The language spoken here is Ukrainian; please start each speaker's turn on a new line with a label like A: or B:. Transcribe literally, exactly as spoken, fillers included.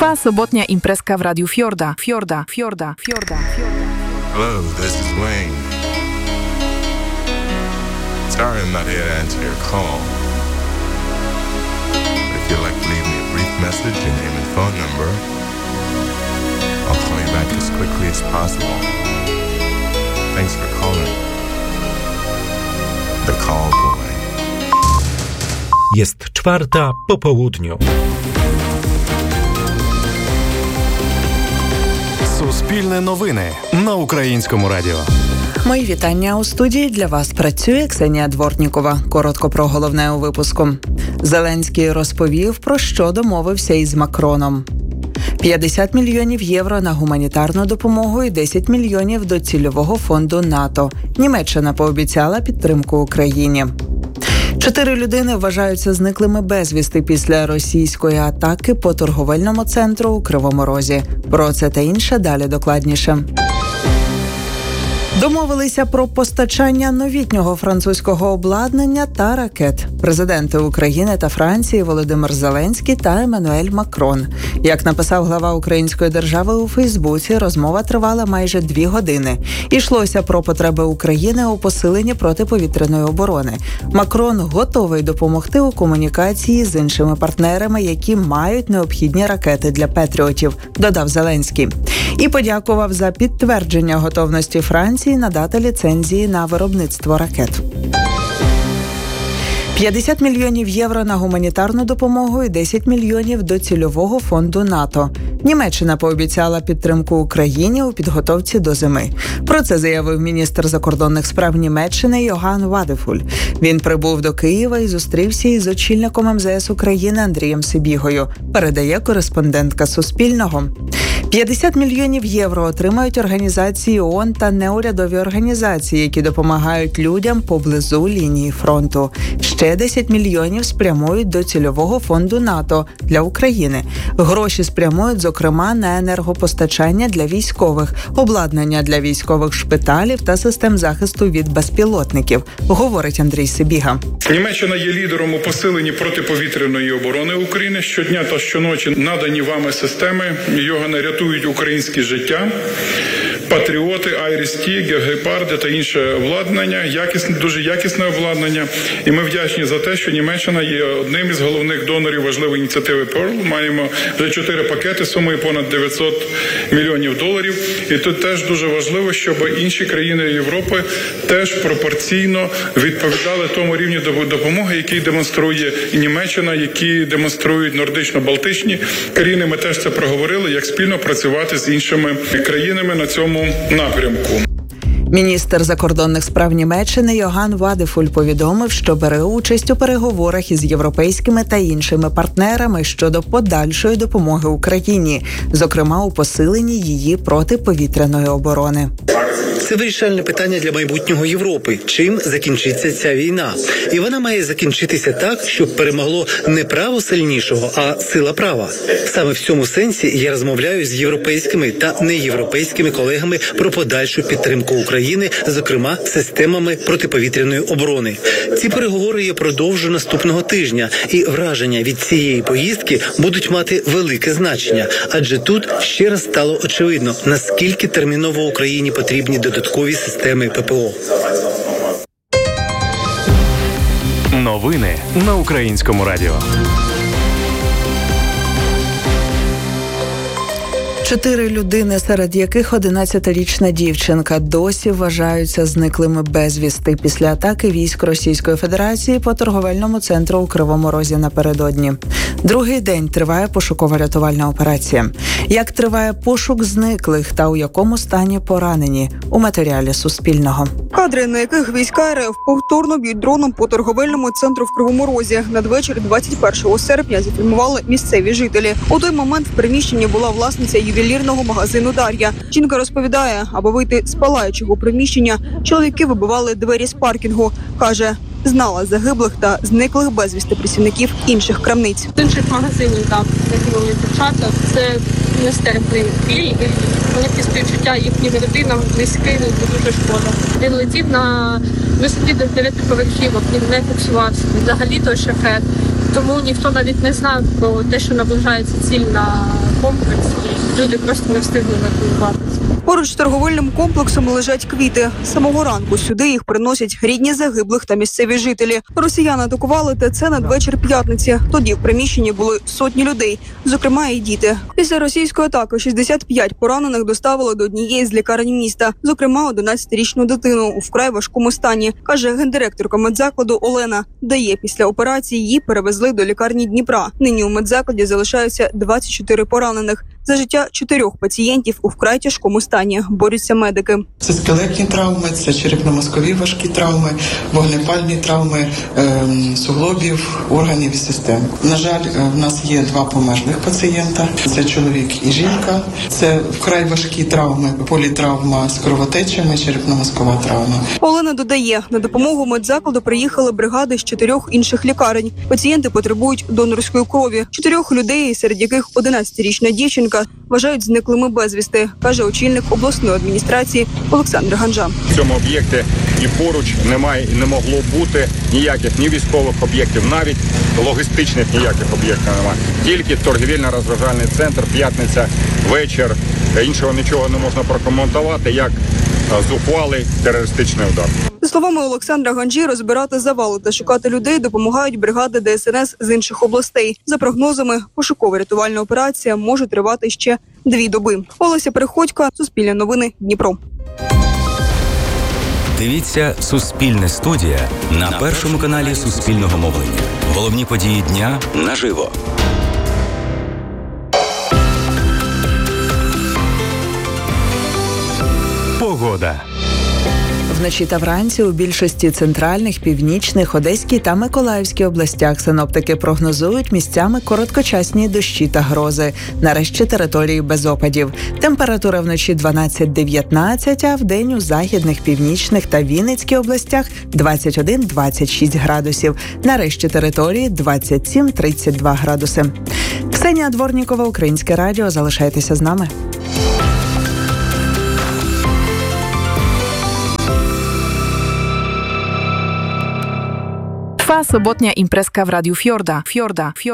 A: Trwa sobotnia imprezka w Radiu Fiorda. Fiorda, Fiorda, Fiorda, Fiorda.
B: Hello, this is Wayne. Sorry I'm not here to answer your call. But if you'd like to leave me a brief message, your name and phone number, I'll call you back as quickly as possible. Thanks for calling. The Call Boy.
C: Jest czwarta po południu.
D: Суспільне новини на Українському радіо.
E: Мої вітання. У студії для вас працює Ксенія Дворнікова. Коротко про головне у випуску. Зеленський розповів, про що домовився із Макроном. п'ятдесят мільйонів євро на гуманітарну допомогу і десять мільйонів до цільового фонду НАТО. Німеччина пообіцяла підтримку Україні. Чотири людини вважаються зниклими безвісти після російської атаки по торговельному центру у Кривому Розі. Про це та інше далі докладніше. Домовилися про постачання новітнього французького обладнання та ракет. Президенти України та Франції Володимир Зеленський та Еммануель Макрон. Як написав глава Української держави у Фейсбуці, розмова тривала майже дві години. Йшлося про потреби України у посиленні протиповітряної оборони. Макрон готовий допомогти у комунікації з іншими партнерами, які мають необхідні ракети для патріотів, додав Зеленський. І подякував за підтвердження готовності Франції надати ліцензії на виробництво ракет. п'ятдесят мільйонів євро на гуманітарну допомогу і десять мільйонів до цільового фонду НАТО. Німеччина пообіцяла підтримку Україні у підготовці до зими. Про це заявив міністр закордонних справ Німеччини Йоганн Вадефуль. Він прибув до Києва і зустрівся із очільником ем зе ес України Андрієм Сибігою, передає кореспондентка Суспільного. п'ятдесят мільйонів євро отримають організації ООН та неурядові організації, які допомагають людям поблизу лінії фронту. Ще десять мільйонів спрямують до цільового фонду НАТО для України. Гроші спрямують, зокрема, на енергопостачання для військових, обладнання для військових шпиталів та систем захисту від безпілотників, говорить Андрій Сибіга.
F: Німеччина є лідером у посиленні протиповітряної оборони України. Щодня та щоночі надані вами системи його не рятують українське життя. Патріоти, Айріс-Ті, Гепарди та інше обладнання, якісне, дуже якісне обладнання. І ми вдячні за те, що Німеччина є одним із головних донорів важливої ініціативи Перл. Маємо вже чотири пакети сумою понад дев'ятсот мільйонів доларів. І тут теж дуже важливо, щоб інші країни Європи теж пропорційно відповідали тому рівню допомоги, який демонструє і Німеччина, які демонструють нордично-балтичні країни. Ми теж це проговорили, як спільно працювати з іншими країнами на цьому напрямку.
E: Міністр закордонних справ Німеччини Йоганн Вадефуль повідомив, що бере участь у переговорах із європейськими та іншими партнерами щодо подальшої допомоги Україні, зокрема у посиленні її протиповітряної оборони.
G: Це вирішальне питання для майбутнього Європи. Чим закінчиться ця війна? І вона має закінчитися так, щоб перемогло не право сильнішого, а сила права. Саме в цьому сенсі я розмовляю з європейськими та неєвропейськими колегами про подальшу підтримку України, зокрема системами протиповітряної оборони. Ці переговори я продовжу наступного тижня, і враження від цієї поїздки будуть мати велике значення, адже тут ще раз стало очевидно, наскільки терміново Україні потрібні додаткові системи ППО.
D: Новини на Українському радіо.
E: Чотири людини, серед яких одинадцятирічна дівчинка, досі вважаються зниклими безвісти після атаки військ Російської Федерації по торговельному центру у Кривому Розі напередодні. Другий день триває пошуково-рятувальна операція. Як триває пошук зниклих та у якому стані поранені? У матеріалі Суспільного.
H: Кадри, на яких війська РФ повторно б'ють дроном по торговельному центру в Кривому Розі. Надвечір двадцять першого серпня зафільмували місцеві жителі. У той момент в приміщенні була власниця ювелірного магазину Дар'я. Жінка розповідає, аби вийти з палаючого приміщення, чоловіки вибивали двері з паркінгу. Каже, знала загиблих та зниклих безвісти працівників інших крамниць.
I: З інших магазинів, так, загиблі дівчата, це нестерпний біль. Вони співчуття їхнім родинам, близьким, дуже шкода. Він летів на висоті до дев'яти поверхівок, він не фіксувався. Взагалі той шахет Тому ніхто навіть не знав про те, що наближається ціль на комплекс, і люди просто не встигли евакуюватися.
H: Поруч з торговельним комплексом лежать квіти. З самого ранку сюди їх приносять рідні загиблих та місцеві жителі. Росіяни атакували ТЦ надвечір п'ятниці. Тоді в приміщенні були сотні людей, зокрема і діти. Після російської атаки шістдесят п'ять поранених доставили до однієї з лікарень міста, зокрема одинадцятирічну дитину у вкрай важкому стані, каже гендиректорка медзакладу Олена. Дає, після операції її перевезли до лікарні Дніпра. Нині у медзакладі залишаються двадцять чотири поранених. За життя чотирьох пацієнтів у вкрай тяжкому стані борються медики.
J: Це скелетні травми, це черепно-мозкові важкі травми, вогнепальні травми е, суглобів, органів і систем. На жаль, в нас є два померлих пацієнта. Це чоловік і жінка. Це вкрай важкі травми, політравма з кровотечами, черепно-мозкова травма.
H: Олена додає, на допомогу медзакладу приїхали бригади з чотирьох інших лікарень. Пацієнти потребують донорської крові. Чотирьох людей, серед яких одинадцятирічна дівчинка, вважають зниклими безвісти, каже очільник обласної адміністрації Олександр Ганжа.
K: В цьому об'єкті і поруч немає і не могло бути ніяких ні військових об'єктів, навіть логістичних ніяких об'єктів немає. Тільки торгівельно-розважальний центр, п'ятниця, вечір. Іншого нічого не можна прокоментувати, як зухвалий терористичний удар.
H: За словами Олександра Ганжі, розбирати завали та шукати людей допомагають бригади Де Ес Ен Ес з інших областей. За прогнозами, пошуково-рятувальна операція може тривати ще дві доби. Олеся Приходько, Суспільне новини, Дніпро.
L: Дивіться «Суспільне студія» на першому каналі Суспільного мовлення. Головні події дня наживо.
D: Погода.
E: Вночі та вранці у більшості центральних, північних, Одеській та Миколаївській областях синоптики прогнозують місцями короткочасні дощі та грози. Нарешті території без опадів. Температура вночі дванадцять-дев'ятнадцять, а вдень у західних, північних та Вінницькій областях двадцять один - двадцять шість градусів. Нарешті території двадцять сім - тридцять два градуси. Ксенія Дворнікова, Українське радіо. Залишайтеся з нами.
A: Trwa sobotnia imprezka w Radiu Fiorda. Fiorda. Fiorda.